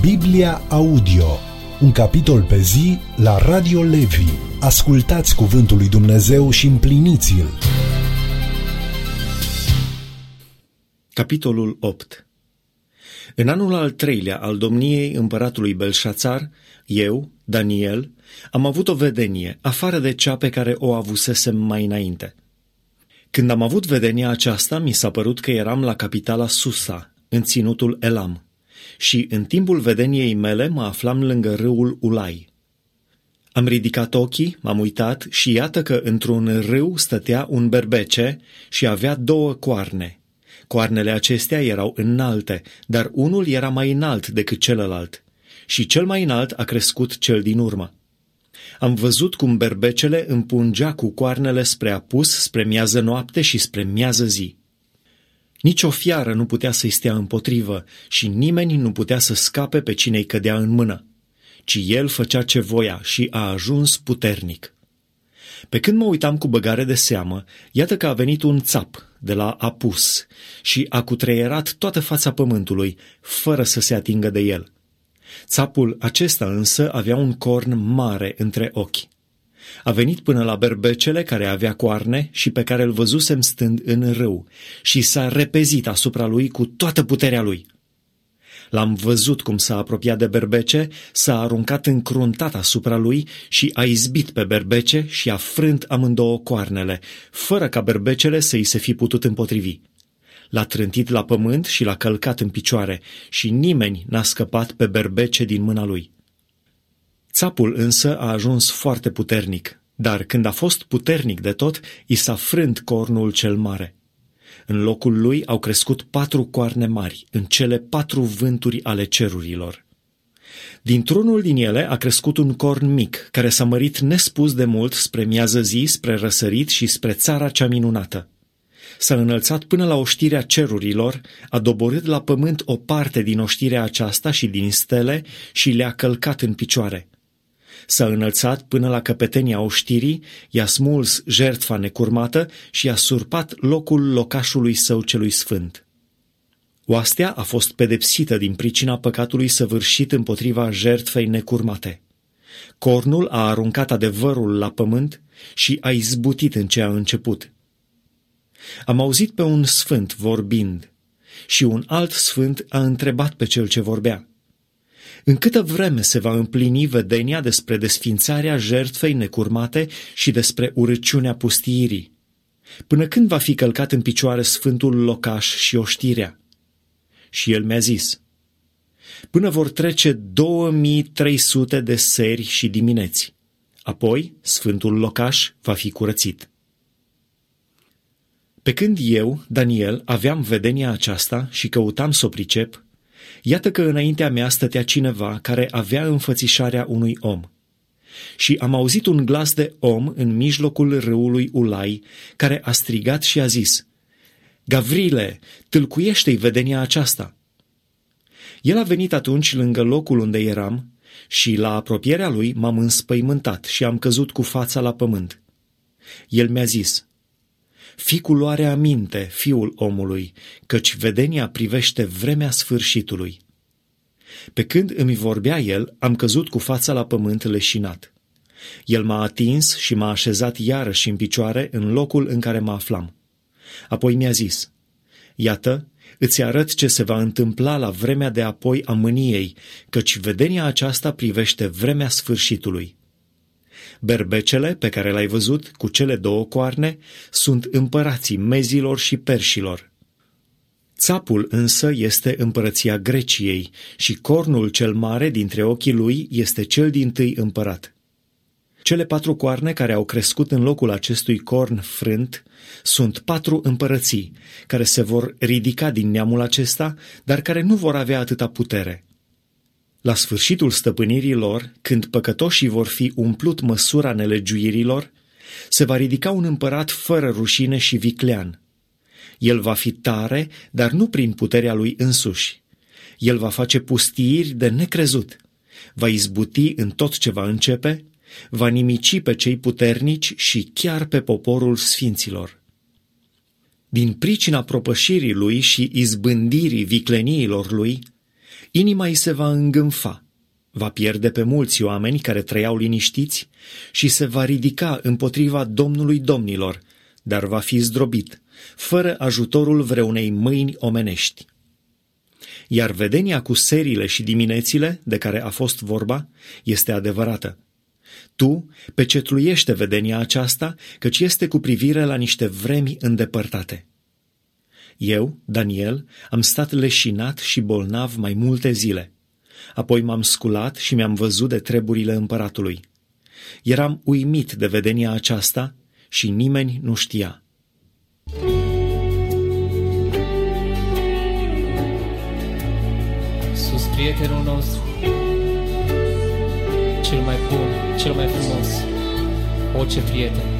Biblia Audio, un capitol pe zi la Radio Levi. Ascultați cuvântul lui Dumnezeu și împliniți-l. Capitolul 8. În anul al 3-lea al domniei împăratului Belșațar, eu, Daniel, am avut o vedenie, afară de cea pe care o avusesem mai înainte. Când am avut vedenia aceasta, mi s-a părut că eram la capitala Susa, în ținutul Elam, și în timpul vedeniei mele mă aflam lângă râul Ulai. Am ridicat ochii, m-am uitat și iată că într-un râu stătea un berbece și avea 2 coarne. Coarnele acestea erau înalte, dar unul era mai înalt decât celălalt, și cel mai înalt a crescut cel din urmă. Am văzut cum berbecele împungea cu coarnele spre apus, spre miază noapte și spre miază zi. Nici o fiară nu putea să-i stea împotrivă și nimeni nu putea să scape pe cine îi cădea în mână, ci el făcea ce voia și a ajuns puternic. Pe când mă uitam cu băgare de seamă, iată că a venit un țap de la apus și a cutreierat toată fața pământului, fără să se atingă de el. Țapul acesta însă avea un corn mare între ochi. A venit până la berbecele care avea coarne și pe care îl văzusem stând în râu și s-a repezit asupra lui cu toată puterea lui. L-am văzut cum s-a apropiat de berbece, s-a aruncat încruntat asupra lui și a izbit pe berbece și a frânt amândouă coarnele, fără ca berbecele să îi se fi putut împotrivi. L-a trântit la pământ și l-a călcat în picioare și nimeni n-a scăpat pe berbece din mâna lui. Țapul însă a ajuns foarte puternic, dar când a fost puternic de tot, i s-a frânt cornul cel mare. În locul lui au crescut 4 coarne mari, în cele 4 vânturi ale cerurilor. Dintr-unul din ele a crescut un corn mic, care s-a mărit nespus de mult spre miază zi, spre răsărit și spre țara cea minunată. S-a înălțat până la oștirea cerurilor, a doborât la pământ o parte din oștirea aceasta și din stele și le-a călcat în picioare. S-a înălțat până la căpetenia oștirii, i-a smuls jertfa necurmată și i-a surpat locul locașului său celui sfânt. Oastea a fost pedepsită din pricina păcatului săvârșit împotriva jertfei necurmate. Cornul a aruncat adevărul la pământ și a izbutit în ce a început. Am auzit pe un sfânt vorbind și un alt sfânt a întrebat pe cel ce vorbea: în câtă vreme se va împlini vedenia despre desfințarea jertfei necurmate și despre urăciunea pustiirii? Până când va fi călcat în picioare sfântul locaș și oștirea? Și el mi-a zis: până vor trece 2300 de seri și dimineți. Apoi sfântul locaș va fi curățit. Pe când eu, Daniel, aveam vedenia aceasta și căutam să o pricep, iată că înaintea mea stătea cineva care avea înfățișarea unui om. Și am auzit un glas de om în mijlocul râului Ulai, care a strigat și a zis: Gavrile, tâlcuiește-i vedenia aceasta! El a venit atunci lângă locul unde eram și la apropierea lui m-am înspăimântat și am căzut cu fața la pământ. El mi-a zis: fii cu luare aminte, fiul omului, căci vedenia privește vremea sfârșitului. Pe când îmi vorbea el, am căzut cu fața la pământ leșinat. El m-a atins și m-a așezat iarăși în picioare în locul în care mă aflam. Apoi mi-a zis: iată, îți arăt ce se va întâmpla la vremea de apoi a mâniei, căci vedenia aceasta privește vremea sfârșitului. Berbecele pe care l-ai văzut cu cele 2 coarne sunt împărații mezilor și perșilor. Țapul însă este împărăția Greciei și cornul cel mare dintre ochii lui este cel dintâi împărat. Cele 4 coarne care au crescut în locul acestui corn frânt sunt 4 împărății care se vor ridica din neamul acesta, dar care nu vor avea atâta putere. La sfârșitul stăpânirii lor, când păcătoșii vor fi umplut măsura nelegiuirilor, se va ridica un împărat fără rușine și viclean. El va fi tare, dar nu prin puterea lui însuși. El va face pustiiri de necrezut, va izbuti în tot ce va începe, va nimici pe cei puternici și chiar pe poporul sfinților. Din pricina propășirii lui și izbândirii vicleniilor lui, Inima îi se va îngânfa, va pierde pe mulți oameni care trăiau liniștiți și se va ridica împotriva Domnului domnilor, dar va fi zdrobit, fără ajutorul vreunei mâini omenești. Iar vedenia cu serile și diminețile, de care a fost vorba, este adevărată. Tu pecetluiește vedenia aceasta, căci este cu privire la niște vremi îndepărtate. Eu, Daniel, am stat leșinat și bolnav mai multe zile. Apoi m-am sculat și mi-am văzut de treburile împăratului. Eram uimit de vedenia aceasta și nimeni nu știa. Iisus, prietenul nostru, cel mai bun, cel mai frumos, orice prieten.